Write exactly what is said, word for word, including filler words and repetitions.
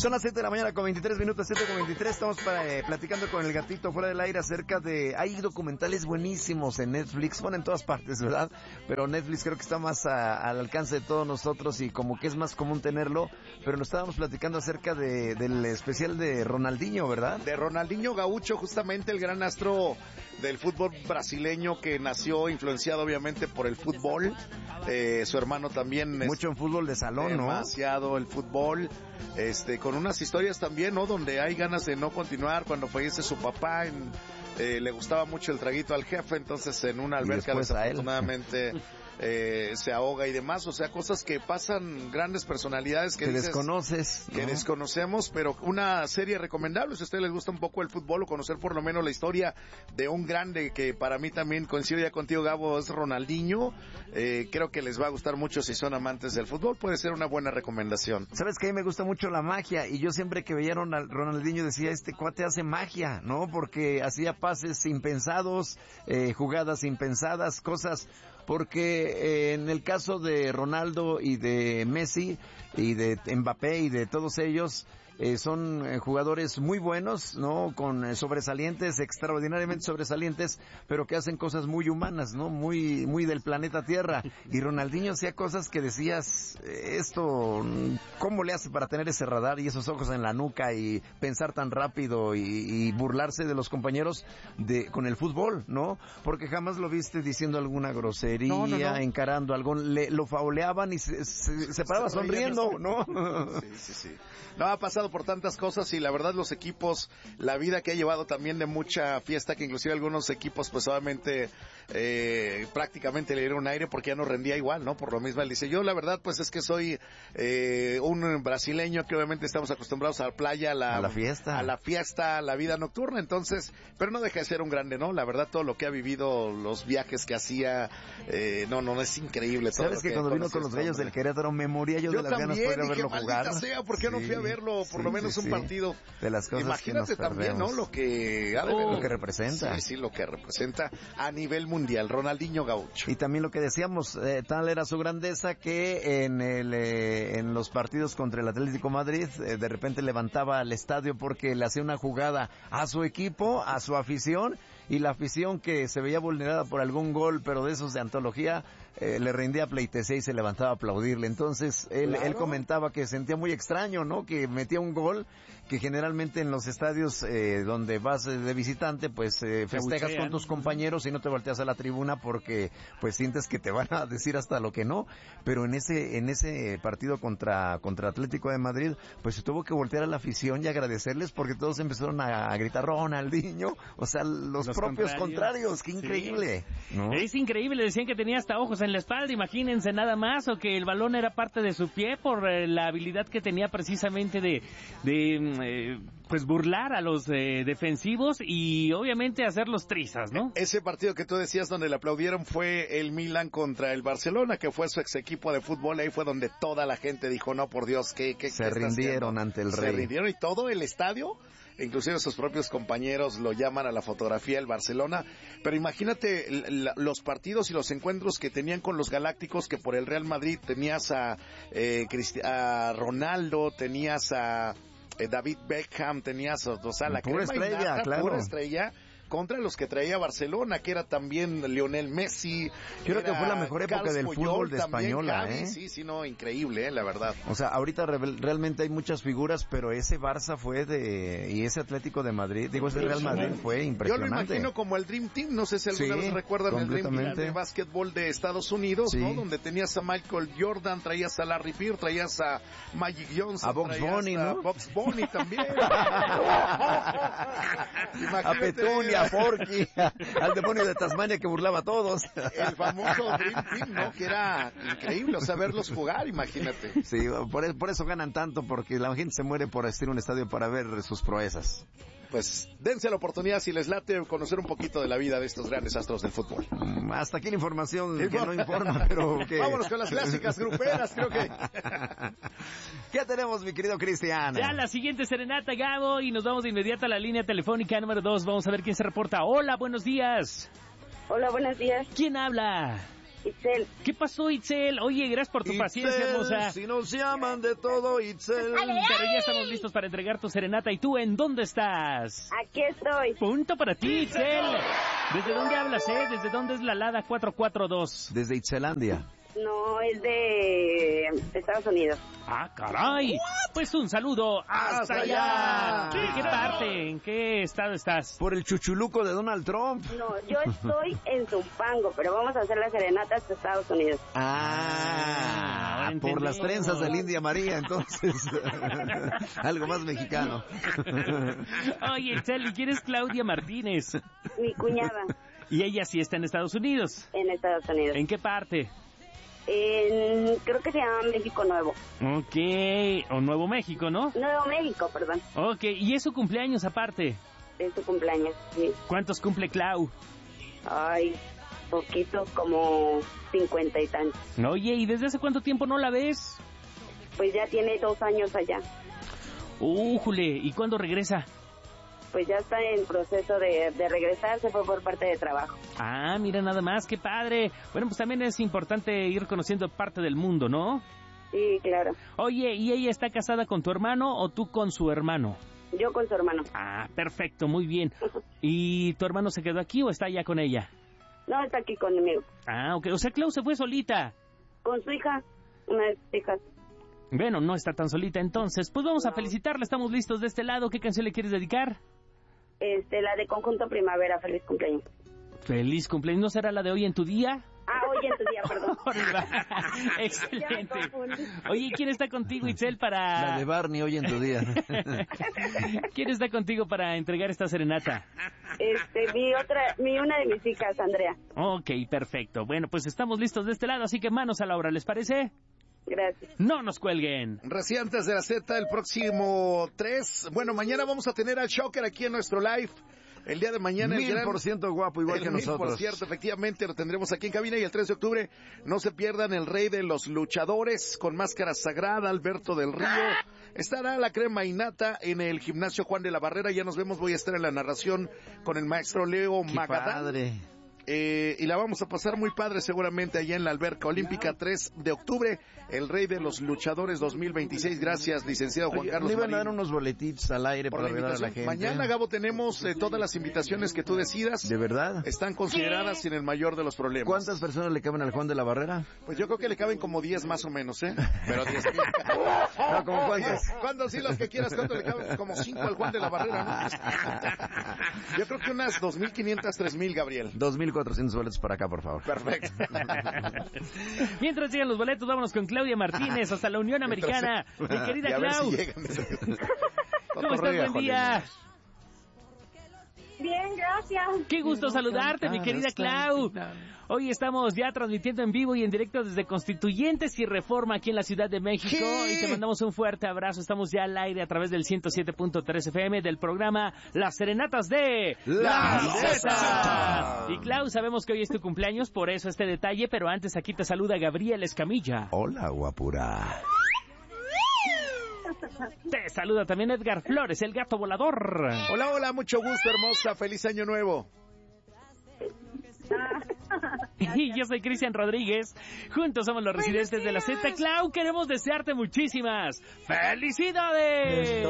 Son las siete de la mañana con veintitrés minutos, siete con veintitrés. Estamos para, eh, platicando con el gatito fuera del aire acerca de... Hay documentales buenísimos en Netflix, bueno, en todas partes, ¿verdad? Pero Netflix creo que está más a, al alcance de todos nosotros y como que es más común tenerlo. Pero nos estábamos platicando acerca de, del especial de Ronaldinho, ¿verdad? De Ronaldinho Gaúcho, justamente el gran astro del fútbol brasileño que nació influenciado obviamente por el fútbol. Eh, su hermano también... Mucho en fútbol de salón, ¿no? Demasiado el fútbol. Este, con unas historias también, ¿no? Donde hay ganas de no continuar cuando fallece su papá. En, eh, le gustaba mucho el traguito al jefe, entonces en una alberca desafortunadamente eh, se ahoga y demás. O sea, cosas que pasan grandes personalidades que, que dices, desconoces, que ¿no? desconocemos, pero una serie recomendable si a ustedes les gusta un poco el fútbol o conocer por lo menos la historia de un grande que para mí también coincido ya contigo, Gabo, es Ronaldinho. Eh, creo que les va a gustar mucho si son amantes del fútbol, puede ser una buena recomendación. ¿Sabes qué? A mí me gusta mucho la magia y yo siempre que veía a Ronaldinho decía, este cuate hace magia, ¿no? Porque hacía pases impensados, eh, jugadas impensadas, cosas, porque eh, en el caso de Ronaldo y de Messi y de Mbappé y de todos ellos, Eh, son eh, jugadores muy buenos, ¿no? Con eh, sobresalientes, extraordinariamente sobresalientes, pero que hacen cosas muy humanas, ¿no? Muy, muy del planeta Tierra. Y Ronaldinho hacía cosas que decías, eh, esto, ¿cómo le hace para tener ese radar y esos ojos en la nuca y pensar tan rápido y, y burlarse de los compañeros de, con el fútbol, ¿no? Porque jamás lo viste diciendo alguna grosería, no, no, no. encarando algo, le, lo fauleaban y se, se, se paraba sonriendo, ¿no? Sí, sí, sí. No, ha pasado por tantas cosas y la verdad los equipos, la vida que ha llevado también de mucha fiesta, que inclusive algunos equipos pues obviamente eh, prácticamente le dieron aire porque ya no rendía igual, ¿no? Por lo mismo él dice, yo la verdad pues es que soy eh, un brasileño que obviamente estamos acostumbrados a la playa, a la, a la fiesta, a la fiesta, a la vida nocturna, entonces, pero no deja de ser un grande, ¿no? La verdad todo lo que ha vivido, los viajes que hacía, eh, no, no, es increíble. Todo ¿Sabes que, que cuando vino con los Gallos del Querétaro me moría yo, yo de las también, ganas de verlo dije, jugar? Sea, ¿por qué sí, no fui a verlo? Por sí, lo menos sí, un sí. partido. De las cosas Imagínate que nos también, perdemos. ¿no? Lo que, oh, lo que representa. Sí, sí, lo que representa a nivel mundial, Ronaldinho Gaúcho. Y también lo que decíamos, eh, tal era su grandeza que en el eh, en los partidos contra el Atlético Madrid, eh, de repente levantaba al estadio porque le hacía una jugada a su equipo, a su afición, y la afición que se veía vulnerada por algún gol, pero de esos de antología, eh, le rendía pleitesía y se levantaba a aplaudirle. Entonces, él, claro. él comentaba que sentía muy extraño, ¿no? Que metía un gol que generalmente en los estadios eh, donde vas de visitante, pues eh, festejas con tus compañeros y no te volteas a la tribuna porque pues sientes que te van a decir hasta lo que no. Pero en ese en ese partido contra contra Atlético de Madrid, pues se tuvo que voltear a la afición y agradecerles porque todos empezaron a, a gritar Ronaldinho, o sea, los, los propios contrarios, contrarios. Qué increíble, sí. ¿no? Es increíble, decían que tenía hasta ojos en la espalda, imagínense nada más, o que el balón era parte de su pie por eh, la habilidad que tenía precisamente de, de eh, pues burlar a los eh, defensivos y obviamente hacerlos trizas, ¿no? Ese partido que tú decías donde le aplaudieron fue el Milan contra el Barcelona, que fue su ex equipo de fútbol, ahí fue donde toda la gente dijo, no, por Dios, ¿qué, qué se rindieron ante el se rey? Se rindieron y todo el estadio, inclusive sus propios compañeros lo llaman a la fotografía el Barcelona, pero imagínate la, los partidos y los encuentros que tenían con los Galácticos, que por el Real Madrid tenías a, eh, Cristi- a Ronaldo, tenías a eh, David Beckham, tenías o sea, la pura crema estrella, innata, claro. pura estrella, contra los que traía Barcelona, que era también Lionel Messi. Creo que fue la mejor época Carlos del Puyol, fútbol de Española, Gavi, ¿eh? Sí, sí, no, increíble, ¿eh? La verdad. O sea, ahorita re- realmente hay muchas figuras, pero ese Barça fue de... y ese Atlético de Madrid, digo, ese Real Madrid fue impresionante. Yo lo imagino como el Dream Team, no sé si alguna sí, vez recuerdan el Dream Team de básquetbol de Estados Unidos, sí. ¿no? Donde tenías a Michael Jordan, traías a Larry Bird, traías a Magic Johnson, a Bugs Bunny, ¿no? A Bugs Bunny también. A Petunia, a Porky, al demonio de Tasmania que burlaba a todos. El famoso Dream Team, ¿no? Que era increíble, o sea, verlos jugar, imagínate. Sí, por, por eso ganan tanto, porque la gente se muere por asistir a un estadio para ver sus proezas. Pues dense la oportunidad, si les late, conocer un poquito de la vida de estos grandes astros del fútbol. Hasta aquí la información que no informa, pero que... Vámonos con las clásicas gruperas, creo que... ¿Qué tenemos, mi querido Cristian? Ya la siguiente serenata, Gabo, y nos vamos de inmediato a la línea telefónica número dos. Vamos a ver quién se reporta. Hola, buenos días. Hola, buenos días. ¿Quién habla? Itzel. ¿Qué pasó, Itzel? Oye, gracias por tu Itzel, paciencia, hermosa. si nos llaman de todo, Itzel. Pero ya estamos listos para entregar tu serenata. ¿Y tú en dónde estás? Aquí estoy. Punto para ti, Itzel. ¿Desde dónde hablas, eh? ¿Desde dónde es la Lada cuatro cuatro dos? Desde Itzelandia. No, es de Estados Unidos. ¡Ah, caray! Pues un saludo hasta, ¡Hasta allá. allá! ¿En qué parte? ¿En qué estado estás? Por el chuchuluco de Donald Trump. No, yo estoy en Zumpango, pero vamos a hacer la serenata hasta Estados Unidos. Ah, Ah, por las entendemos. trenzas de la India María, entonces. Algo más mexicano. Oye, Itzel, ¿y quién es Claudia Martínez? Mi cuñada Y ella sí está en Estados Unidos. en Estados Unidos. ¿En qué parte? En, creo que se llama México Nuevo. Ok, o Nuevo México, ¿no? Nuevo México, perdón. Ok, ¿y es su cumpleaños aparte? Es su cumpleaños, sí. ¿Cuántos cumple Clau? Ay, poquito, como cincuenta y tantos. Oye, ¿y desde hace cuánto tiempo no la ves? Pues ya tiene dos años allá. ¡Újule! ¿Y cuándo regresa? Pues ya está en proceso de, de regresar, se fue por parte de trabajo. Ah, mira nada más, qué padre. Bueno, pues también es importante ir conociendo parte del mundo, ¿no? Sí, claro. Oye, ¿y ella está casada con tu hermano o tú con su hermano? Yo con su hermano. Ah, perfecto, muy bien. ¿Y tu hermano se quedó aquí o está ya con ella? No, está aquí conmigo. Ah, ok. O sea, Clau se fue solita. Con su hija, una de sus hijas. Bueno, no está tan solita entonces. Pues vamos a felicitarla, estamos listos de este lado. ¿Qué canción le quieres dedicar? Este, la de Conjunto Primavera, feliz cumpleaños. Feliz cumpleaños. ¿No será la de hoy en tu día? Ah, hoy en tu día, perdón. Arriba. Ya me Excelente. confundí. Oye, ¿quién está contigo, Itzel, para... La de Barney hoy en tu día. ¿Quién está contigo para entregar esta serenata? Este, mi otra, mi una de mis hijas, Andrea. Ok, perfecto. Bueno, pues estamos listos de este lado, así que manos a la obra, ¿les parece? Gracias. No nos cuelguen. Recientes de la Z el próximo tres. Bueno, mañana vamos a tener al Shocker aquí en nuestro live. El día de mañana el Mil gran- por ciento guapo, igual el que mil nosotros. Por cierto, efectivamente lo tendremos aquí en cabina y el tres de octubre no se pierdan el rey de los luchadores con máscara sagrada, Alberto del Río. Estará la crema innata en el gimnasio Juan de la Barrera. Ya nos vemos, voy a estar en la narración con el maestro Leo Qué Magadán. padre. Eh, y la vamos a pasar muy padre seguramente allá en la Alberca Olímpica, tres de octubre, el rey de los luchadores dos mil veintiséis. Gracias, licenciado Juan Oye, Carlos le iban a dar Marín, unos boletitos al aire por para la regalar a la invitación. gente. Mañana, Gabo, tenemos eh, todas las invitaciones que tú decidas. ¿De verdad? Están consideradas sin el mayor de los problemas. ¿Cuántas personas le caben al Juan de la Barrera? Pues yo creo que le caben como diez más o menos, ¿eh? Pero diez mil. No, ¿cómo cuántas? ¿Cuántos sí los que quieras? ¿Cuánto le caben? Como cinco al Juan de la Barrera, ¿no? Yo creo que unas dos mil quinientas, tres mil, Gabriel. dos mil cuatrocientos boletos para acá, por favor. Perfecto. Mientras llegan los boletos, vámonos con Claudia Martínez hasta la Unión Americana. Mi querida Y a ver Clau, si llegan. ¿cómo estás? Buen día. Bien, gracias. Qué gusto saludarte, mi querida Clau. Hoy estamos ya transmitiendo en vivo y en directo desde Constituyentes y Reforma aquí en la Ciudad de México. ¿Qué? Y te mandamos un fuerte abrazo. Estamos ya al aire a través del ciento siete punto tres F M del programa Las Serenatas de La Z. Y Clau, sabemos que hoy es tu cumpleaños, por eso este detalle, pero antes aquí te saluda Gabriel Escamilla. Hola, guapura. Te saluda también Edgar Flores, el gato volador. Hola, hola, mucho gusto, hermosa. Feliz año nuevo. Y yo soy Cristian Rodríguez. Juntos somos los residentes de la Z. Clau, queremos desearte muchísimas felicidades.